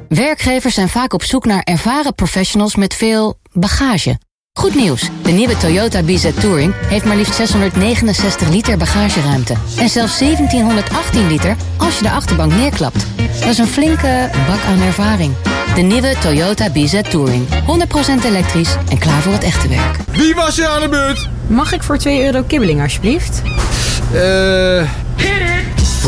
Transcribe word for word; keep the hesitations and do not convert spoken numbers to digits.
Werkgevers zijn vaak op zoek naar ervaren professionals met veel bagage. Goed nieuws, de nieuwe Toyota B Z Touring heeft maar liefst zeshonderdnegenenzestig liter bagageruimte. En zelfs zeventienhonderdachttien liter als je de achterbank neerklapt. Dat is een flinke bak aan ervaring. De nieuwe Toyota B Z Touring. honderd procent elektrisch en klaar voor het echte werk. Wie was er aan de beurt? Mag ik voor twee euro kibbeling alsjeblieft? Eh... Uh...